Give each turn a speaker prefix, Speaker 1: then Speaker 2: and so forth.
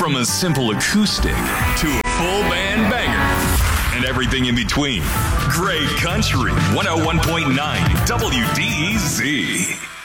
Speaker 1: From a simple acoustic to a full band banger and everything in between. Great Country 101.9 WDEZ.